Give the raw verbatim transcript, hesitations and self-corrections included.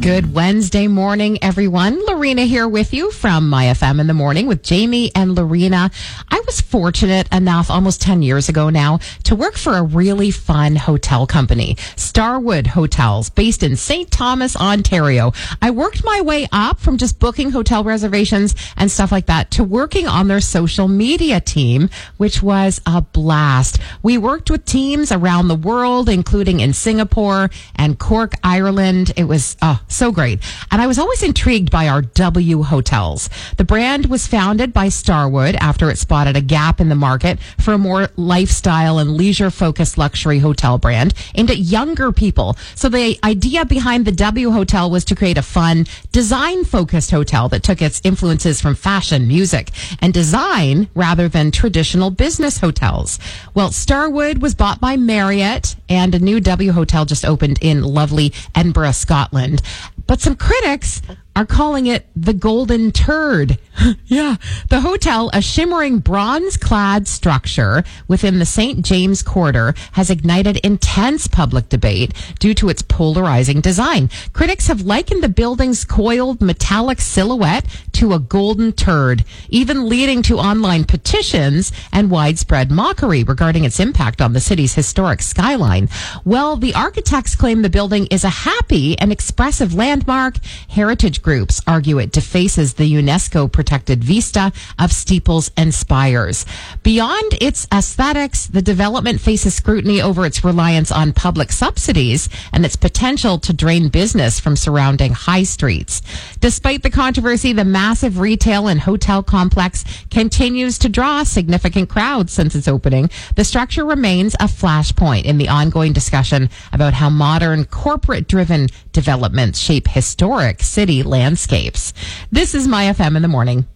Good Wednesday morning, everyone. Lorena here with you from My F M in the Morning with Jamie and Lorena. I was fortunate enough almost ten years ago now to work for a really fun hotel company, Starwood Hotels, based in Saint Thomas, Ontario. I worked my way up from just booking hotel reservations and stuff like that to working on their social media team, which was a blast. We worked with teams around the world, including in Singapore and Cork, Ireland. It was oh, so great. And I was always intrigued by our W hotels. The brand was founded by Starwood after it spotted a gap in the market for a more lifestyle and leisure-focused luxury hotel brand aimed at younger people. So the idea behind the W Hotel was to create a fun, design-focused hotel that took its influences from fashion, music, and design rather than traditional business hotels. Well, Starwood was bought by Marriott, and a new W Hotel just opened in lovely Edinburgh, Scotland. But some critics are calling it the Golden Turd. Yeah. The hotel, a shimmering bronze-clad structure within the Saint James Quarter, has ignited intense public debate due to its polarizing design. Critics have likened the building's coiled metallic silhouette to a golden turd, even leading to online petitions and widespread mockery regarding its impact on the city's historic skyline. Well, the architects claim the building is a happy and expressive landmark. Heritage groups argue it defaces the UNESCO-protected vista of steeples and spires. Beyond its aesthetics, the development faces scrutiny over its reliance on public subsidies and its potential to drain business from surrounding high streets. Despite the controversy, the massive retail and hotel complex continues to draw significant crowds since its opening. The structure remains a flashpoint in the ongoing discussion about how modern, corporate-driven developments shape historic city landscapes. This is My F M in the Morning.